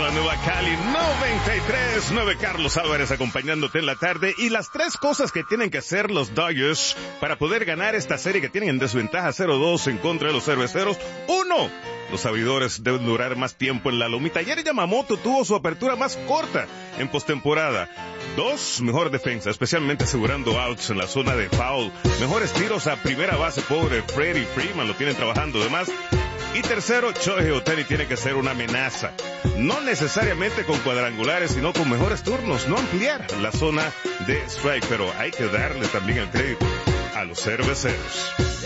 la Nueva Cali 93.9. Carlos Álvarez acompañándote en la tarde. Y las tres cosas que tienen que hacer los Dodgers para poder ganar esta serie que tienen en desventaja 0-2 en contra de los Cerveceros. 1. Los abridores deben durar más tiempo en la lomita. Ayer Yamamoto tuvo su apertura más corta en postemporada. 2. Mejor defensa, especialmente asegurando outs en la zona de foul. Mejores tiros a primera base, pobre Freddie Freeman, lo tienen trabajando de más. Y 3. Shohei Ohtani tiene que ser una amenaza. No necesariamente con cuadrangulares, sino con mejores turnos. No ampliar la zona de strike, pero hay que darle también el crédito a los Cerveceros.